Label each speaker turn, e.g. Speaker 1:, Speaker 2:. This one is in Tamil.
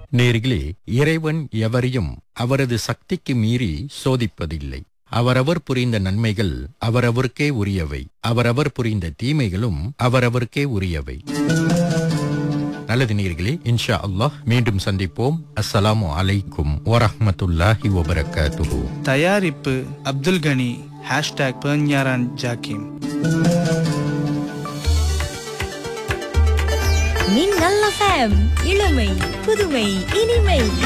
Speaker 1: நேர்களே, இறைவன் எவரையும் அவரது சக்திக்கு மீறி சோதிப்பதில்லை. அவரவர் புரிந்த நன்மைகள் அவரவருக்கே உரியவை, அவரவர் புரிந்த தீமைகளும் அவரவருக்கே உரியவை. நல்லது நேர்களே, இன்ஷா அல்லாஹ் மீண்டும் சந்திப்போம். அஸ்ஸலாமு அலைக்கும் வரஹ்மத்துல்லாஹி வபரகாத்துஹு.
Speaker 2: தயாரிப்பு அப்துல் கனி. #பெர்ஞாரான் ஜாக்கிம்.
Speaker 3: மின்னல் FM, இளமை புதுமை இனிமை.